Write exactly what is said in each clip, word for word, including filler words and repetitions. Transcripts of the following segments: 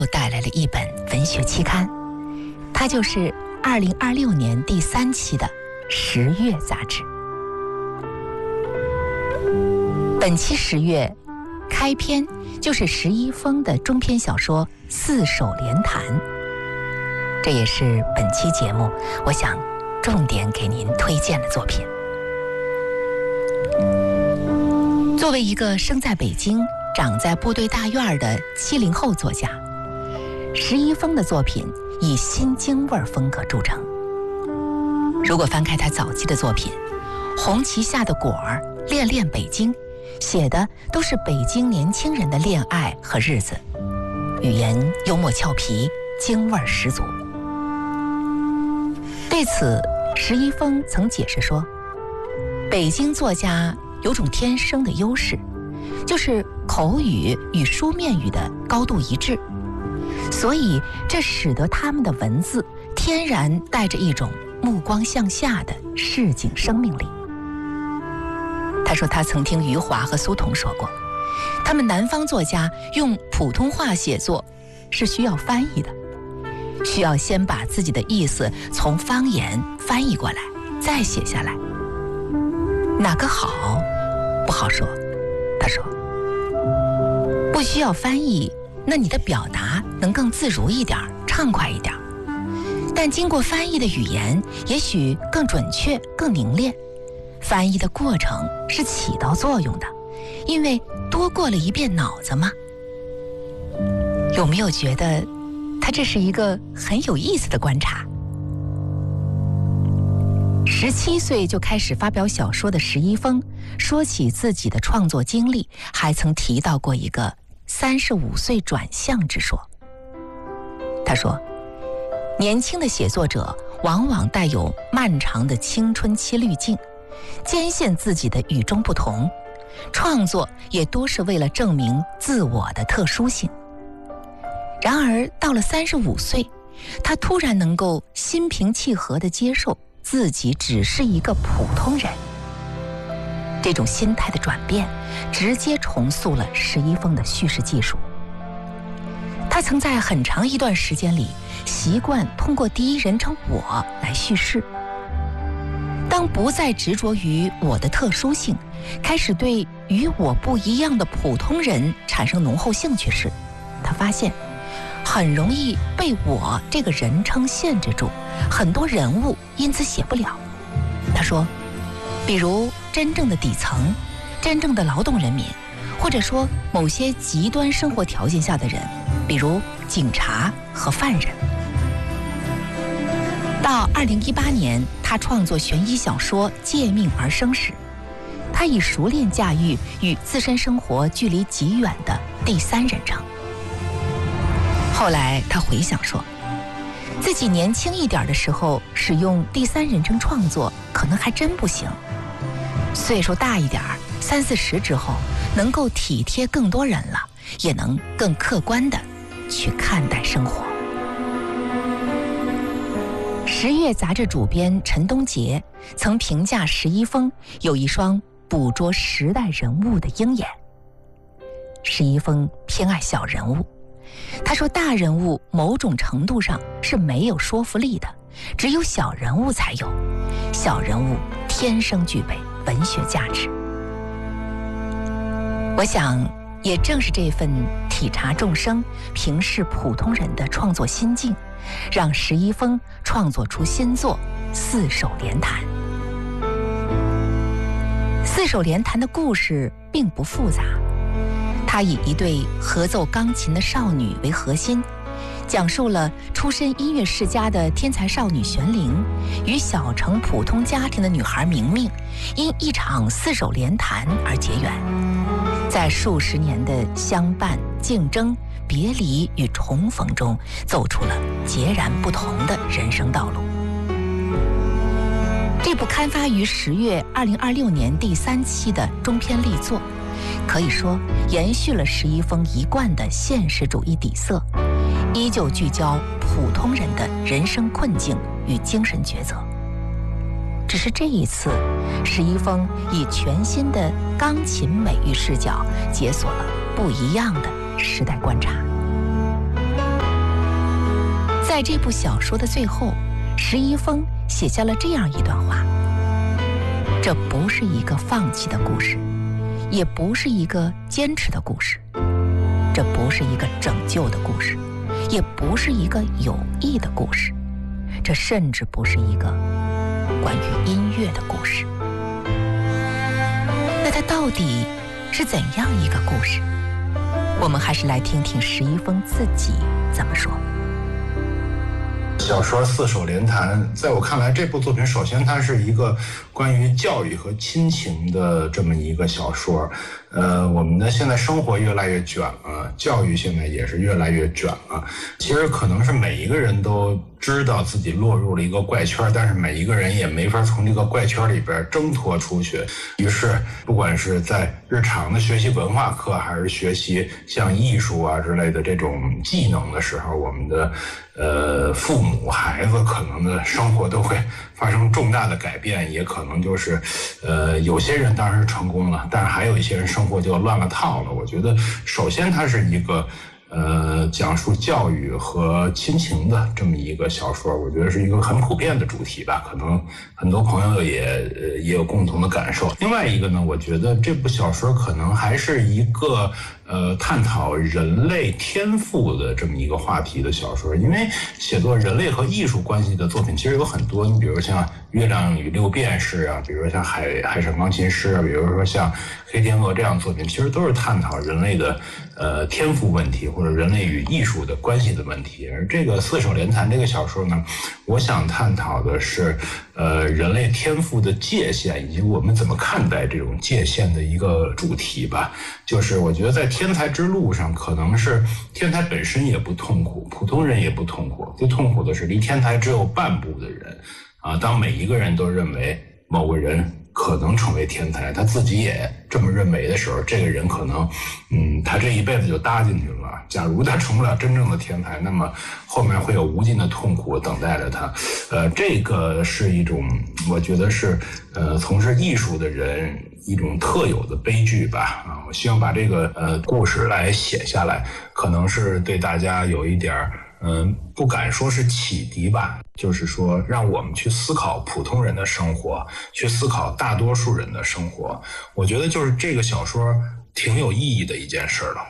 又带来了一本文学期刊，它就是二零二六年第三期的《十月》杂志。本期《十月》开篇就是石一峰的中篇小说《四手联弹》，这也是本期节目我想重点给您推荐的作品。作为一个生在北京、长在部队大院的七零后作家，石一峰的作品以新京味风格著称。如果翻开他早期的作品，《红旗下的果儿》《恋恋北京》，写的都是北京年轻人的恋爱和日子，语言幽默俏皮，京味十足。对此，石一峰曾解释说，北京作家有种天生的优势，就是口语与书面语的高度一致，所以这使得他们的文字天然带着一种目光向下的市井生命力。他说他曾听余华和苏童说过，他们南方作家用普通话写作是需要翻译的，需要先把自己的意思从方言翻译过来，再写下来。哪个好不好说，他说不需要翻译，那你的表达能更自如一点，畅快一点，但经过翻译的语言也许更准确，更凝练。翻译的过程是起到作用的，因为多过了一遍脑子嘛。有没有觉得他这是一个很有意思的观察？十七岁就开始发表小说的石一峰，说起自己的创作经历，还曾提到过一个三十五岁转向之说。他说，年轻的写作者往往带有漫长的青春期滤镜，坚信自己的与众不同，创作也多是为了证明自我的特殊性。然而到了三十五岁，他突然能够心平气和地接受自己只是一个普通人。这种心态的转变直接重塑了石一峰的叙事技术。他曾在很长一段时间里习惯通过第一人称我来叙事。当不再执着于我的特殊性，开始对与我不一样的普通人产生浓厚兴趣时，他发现很容易被我这个人称限制住，很多人物因此写不了。他说，比如真正的底层，真正的劳动人民，或者说某些极端生活条件下的人，比如警察和犯人。到二零一八年，他创作悬疑小说《借命而生》时，他已熟练驾驭与自身生活距离极远的第三人称。后来他回想说，自己年轻一点的时候使用第三人称创作可能还真不行，岁数大一点，三四十之后能够体贴更多人了，也能更客观地去看待生活。十月杂志主编陈东杰曾评价石一峰有一双捕捉时代人物的鹰眼。石一峰偏爱小人物，他说大人物某种程度上是没有说服力的，只有小人物才有，小人物天生具备文学价值。我想也正是这份体察众生、平视普通人的创作心境，让石一峰创作出新作《四手联弹》。四手联弹的故事并不复杂，它以一对合奏钢琴的少女为核心，讲述了出身音乐世家的天才少女玄灵与小城普通家庭的女孩明明因一场四手联弹而结缘，在数十年的相伴、竞争、别离与重逢中，走出了截然不同的人生道路。这部刊发于十月二零二六年第三期的中篇力作，可以说延续了石一峰一贯的现实主义底色，依旧聚焦普通人的人生困境与精神抉择。只是这一次，石一峰以全新的钢琴美育视角，解锁了不一样的时代观察。 在这部小说的最后，石一峰写下了这样一段话：这不是一个放弃的故事，也不是一个坚持的故事，这不是一个拯救的故事，也不是一个有益的故事，这甚至不是一个关于音乐的故事。那它到底是怎样一个故事？我们还是来听听石一峰自己怎么说。 小说《四手联弹》在我看来，这部作品首先它是一个关于教育和亲情的这么一个小说。呃，我们的现在生活越来越卷了，教育现在也是越来越卷了。其实可能是每一个人都知道自己落入了一个怪圈，但是每一个人也没法从这个怪圈里边挣脱出去。于是不管是在日常的学习文化课，还是学习像艺术啊之类的这种技能的时候，我们的呃父母孩子可能的生活都会发生重大的改变，也可能就是呃有些人当然是成功了，但是还有一些人生活就乱了套了。我觉得首先它是一个呃，讲述教育和亲情的这么一个小说，我觉得是一个很普遍的主题吧，可能很多朋友也呃也有共同的感受。另外一个呢，我觉得这部小说可能还是一个呃探讨人类天赋的这么一个话题的小说，因为写作人类和艺术关系的作品其实有很多，你比如像《月亮与六便士》啊，比如像海海上钢琴师啊，比如说像《黑天鹅》这样的作品，其实都是探讨人类的呃天赋问题，或者人类与艺术的关系的问题。而这个《四手联弹》这个小说呢，我想探讨的是呃人类天赋的界限，以及我们怎么看待这种界限的一个主题吧。就是我觉得在天才之路上，可能是天才本身也不痛苦，普通人也不痛苦，最痛苦的是离天才只有半步的人啊。当每一个人都认为某个人可能成为天才，他自己也这么认为的时候，这个人可能嗯，他这一辈子就搭进去了。假如他成不了真正的天才，那么后面会有无尽的痛苦等待着他。呃，这个是一种我觉得是呃从事艺术的人一种特有的悲剧吧。啊，我希望把这个呃故事来写下来，可能是对大家有一点嗯，不敢说是启迪吧，就是说让我们去思考普通人的生活，去思考大多数人的生活。我觉得就是这个小说挺有意义的一件事了。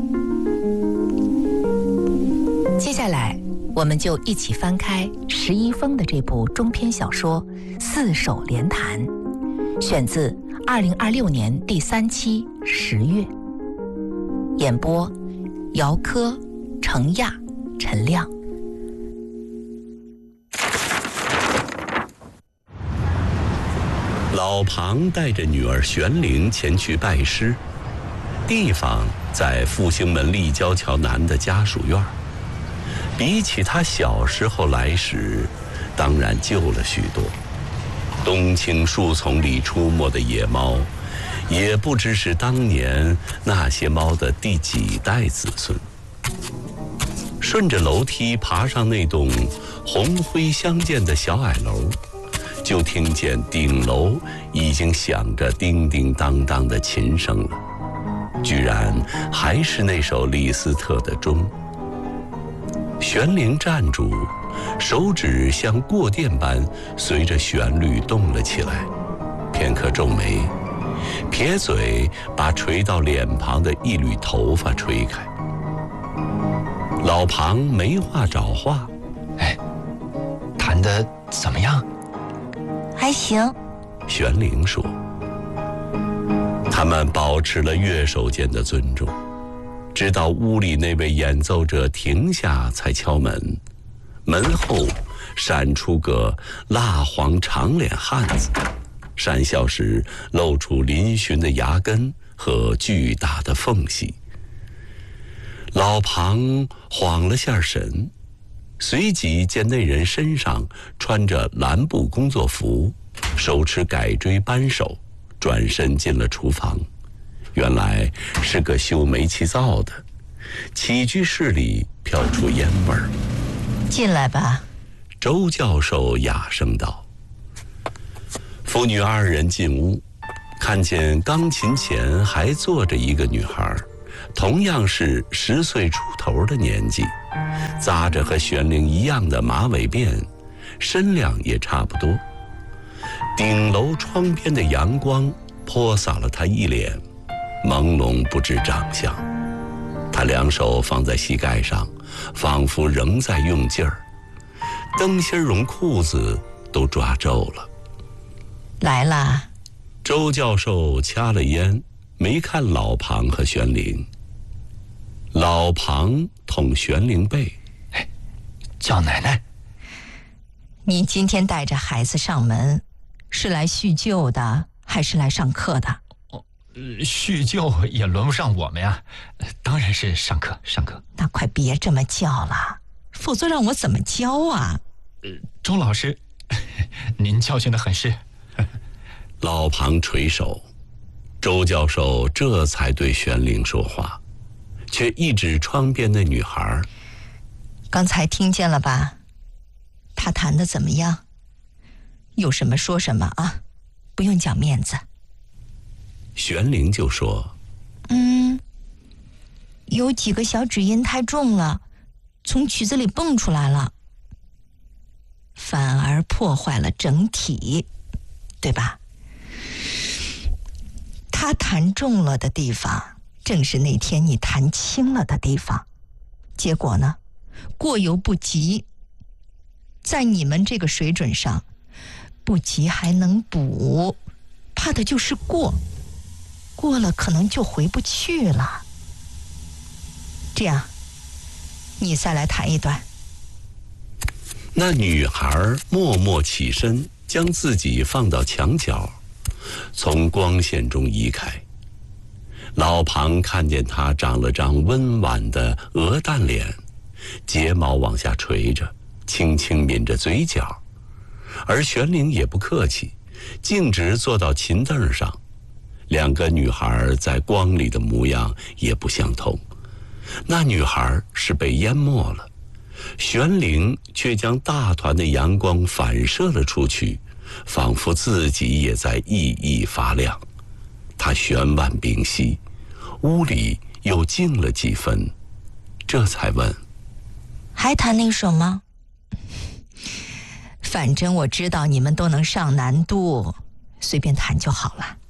接下来我们就一起翻开石一峰的这部中篇小说《四手联弹》，选自二零二六年第三期十月。演播姚科、程亚、陈亮。 老庞带着女儿玄灵前去拜师，地方在复兴门立交桥南的家属院。比起他小时候来时，当然旧了许多。冬青树丛里出没的野猫，也不知是当年那些猫的第几代子孙。顺着楼梯爬上那栋红灰相间的小矮楼，就听见顶楼已经响着叮叮当当的琴声了，居然还是那首李斯特的钟。玄灵站住，手指像过电般随着旋律动了起来，片刻皱眉，撇嘴把垂到脸庞的一缕头发吹开。老庞没话找话， 哎，弹得怎么样？ 还行。 玄灵说。他们保持了乐手间的尊重，直到屋里那位演奏者停下才敲门，门后闪出个蜡黄长脸汉子，讪笑时露出嶙峋的牙根和巨大的缝隙。老庞晃了下神，随即见那人身上穿着蓝布工作服，手持改锥扳手，转身进了厨房。原来是个修煤气灶的，起居室里飘出烟味儿。 进来吧。 周教授哑声道。父女二人进屋，看见钢琴前还坐着一个女孩，同样是十岁出头的年纪， 扎着和玄灵一样的马尾辫，身量也差不多。顶楼窗边的阳光泼洒了他一脸，朦胧不知长相。他两手放在膝盖上，仿佛仍在用劲儿，灯芯绒裤子都抓皱了。 来啦！ 周教授掐了烟，没看老庞和玄灵。老庞捅玄灵背：“ 哎，叫奶奶。 你今天带着孩子上门，是来叙旧的，还是来上课的？” 哦，叙旧也轮不上我们呀，当然是上课上课。 那快别这么叫了，否则让我怎么教啊？ 呃，周老师，您教训得很是。 老庞垂手，周教授这才对玄灵说话，却一指窗边的女孩：“ 刚才听见了吧？他弹得怎么样？有什么说什么啊，不用讲面子。” 玄灵就说：“ 嗯，有几个小指音太重了，从曲子里蹦出来了，反而破坏了整体，对吧？他弹重了的地方，正是那天你弹轻了的地方，结果呢，过犹不及。在你们这个水准上，不及还能补，怕的就是过，过了可能就回不去了。这样，你再来弹一段。” 那女孩默默起身，将自己放到墙角，从光线中移开。老庞看见她长了张温婉的鹅蛋脸，睫毛往下垂着，轻轻抿着嘴角，而玄灵也不客气，径直坐到琴凳上。两个女孩在光里的模样也不相同，那女孩是被淹没了，玄灵却将大团的阳光反射了出去，仿佛自己也在熠熠发亮。他悬腕屏息，屋里又静了几分，这才问：“ 还弹那首吗？反正我知道你们都能上难度，随便弹就好了。”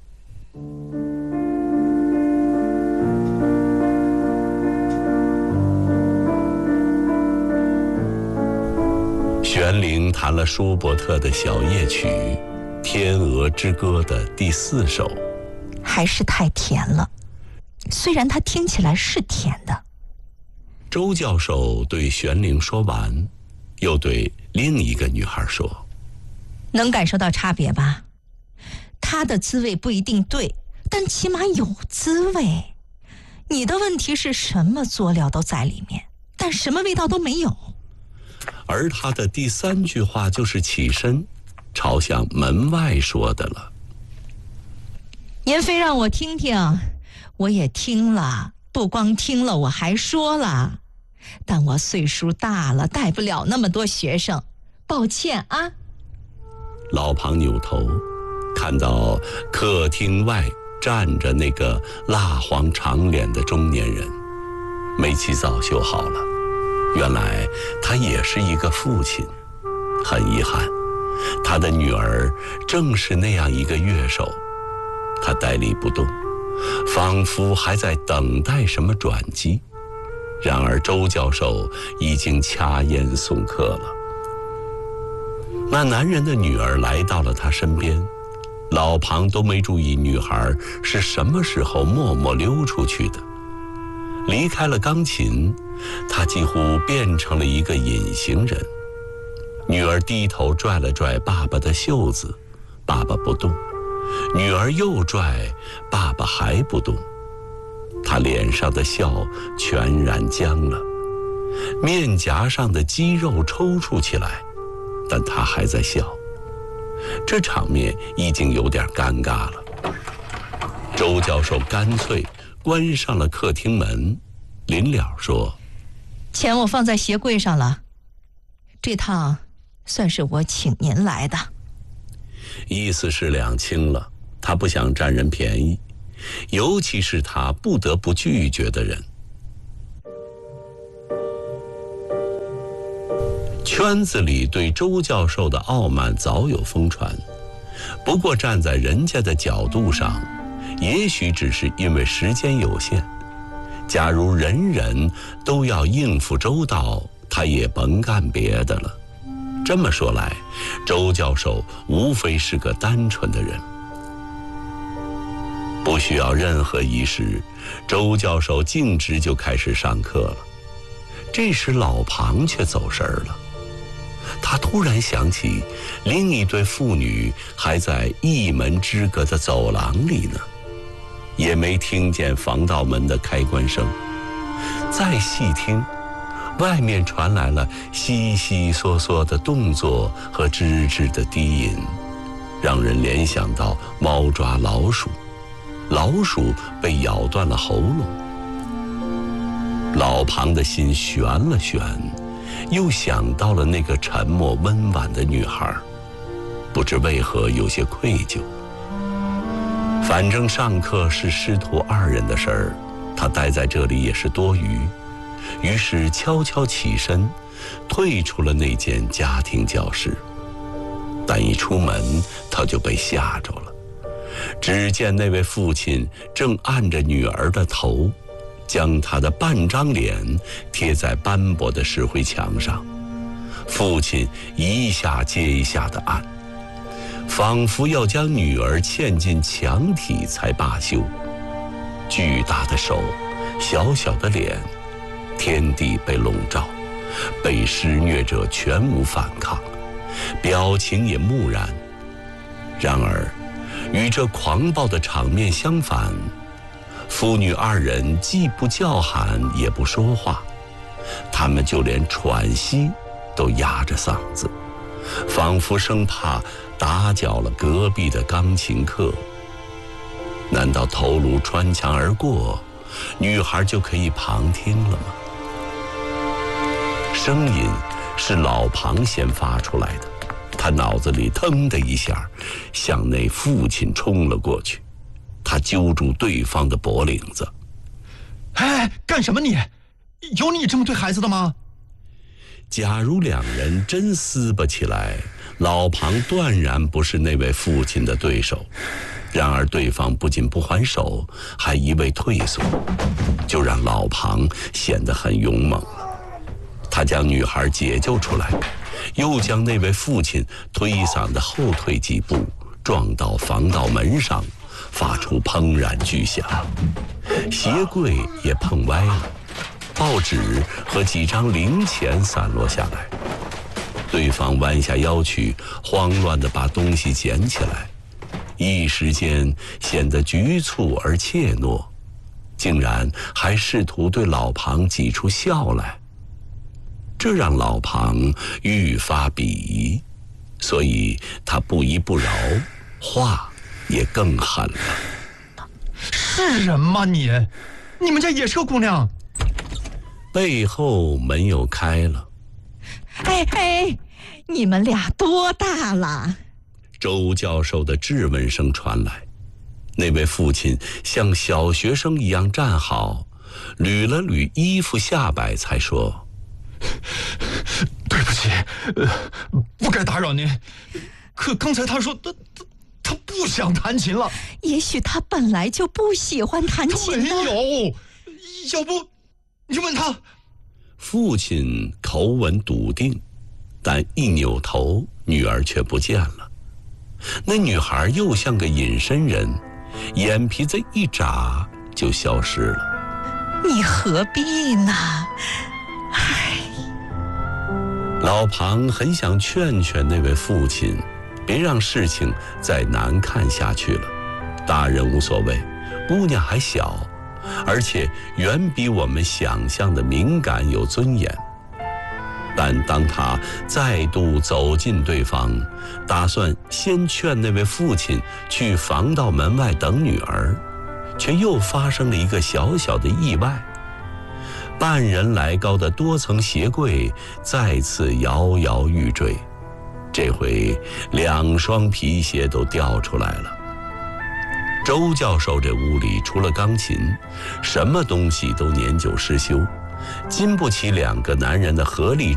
玄灵弹了舒伯特的小夜曲《天鹅之歌》的第四首， 还是太甜了，虽然它听起来是甜的。 周教授对玄灵说完，又对另一个女孩说：“ 能感受到差别吧？它的滋味不一定对，但起码有滋味。你的问题是什么佐料都在里面，但什么味道都没有。” 而他的第三句话就是起身朝向门外说的了。 您非让我听听，我也听了，不光听了，我还说了，但我岁数大了，带不了那么多学生，抱歉啊。 老庞扭头看到客厅外站着那个蜡黄长脸的中年人，煤气早修好了，原来他也是一个父亲。很遗憾，他的女儿正是那样一个乐手。他呆立不动，仿佛还在等待什么转机。然而周教授已经掐烟送客了。那男人的女儿来到了他身边，老庞都没注意女孩是什么时候默默溜出去的。离开了钢琴，他几乎变成了一个隐形人。女儿低头拽了拽爸爸的袖子，爸爸不动。女儿又拽，爸爸还不动。他脸上的笑全然僵了，面颊上的肌肉抽搐起来，但他还在笑。这场面已经有点尴尬了。周教授干脆关上了客厅门，临了说：“ 钱我放在鞋柜上了，这趟算是我请您来的。” 意思是两清了，他不想占人便宜，尤其是他不得不拒绝的人。 圈子里对周教授的傲慢早有疯传，不过站在人家的角度上，也许只是因为时间有限。假如人人都要应付周到，他也甭干别的了。这么说来，周教授无非是个单纯的人。不需要任何仪式，周教授径直就开始上课了。这时老庞却走神儿了，他突然想起另一对父女还在一门之隔的走廊里呢，也没听见防盗门的开关声。再细听，外面传来了悉悉嗦嗦的动作和吱吱的低吟，让人联想到猫抓老鼠，老鼠被咬断了喉咙。老庞的心悬了悬，又想到了那个沉默温婉的女孩，不知为何有些愧疚。反正上课是师徒二人的事儿，他待在这里也是多余，于是悄悄起身，退出了那间家庭教室。但一出门，他就被吓着了。只见那位父亲正按着女儿的头，将她的半张脸贴在斑驳的石灰墙上，父亲一下接一下地按，仿佛要将女儿嵌进墙体才罢休。巨大的手，小小的脸，天地被笼罩，被施虐者全无反抗，表情也木然。然而与这狂暴的场面相反，父女二人既不叫喊也不说话，他们就连喘息都压着嗓子，仿佛生怕打搅了隔壁的钢琴课。难道头颅穿墙而过，女孩就可以旁听了吗？声音是老庞先发出来的，他脑子里腾的一下向那父亲冲了过去，他揪住对方的脖领子。 哎，干什么你？有你这么对孩子的吗？ 假如两人真撕巴起来，老庞断然不是那位父亲的对手。然而对方不仅不还手，还一味退缩，就让老庞显得很勇猛了。他将女孩解救出来，又将那位父亲推搡的后退几步，撞到防盗门上，发出砰然巨响。鞋柜也碰歪了，报纸和几张零钱散落下来。对方弯下腰去，慌乱地把东西捡起来，一时间显得局促而怯懦，竟然还试图对老庞挤出笑来。这让老庞愈发鄙夷，所以他不依不饶，话也更狠了。 是人吗你？你们家也是个姑娘？ 背后门又开了。 哎哎，你们俩多大了？ 周教授的质问声传来，那位父亲像小学生一样站好，捋了捋衣服下摆，才说：“ 对不起，呃，不该打扰您。可刚才他说他他他不想弹琴了。 也许他本来就不喜欢弹琴呢。 没有，要不你问他。” 父亲口吻笃定，但一扭头，女儿却不见了。那女孩又像个隐身人，眼皮子一眨就消失了。 你何必呢？唉， 老庞很想劝劝那位父亲，别让事情再难看下去了。大人无所谓，姑娘还小，而且远比我们想象的敏感有尊严。但当他再度走近对方，打算先劝那位父亲去防盗门外等女儿，却又发生了一个小小的意外。半人来高的多层鞋柜再次摇摇欲坠，这回两双皮鞋都掉出来了。周教授这屋里除了钢琴，什么东西都年久失修，经不起两个男人的合力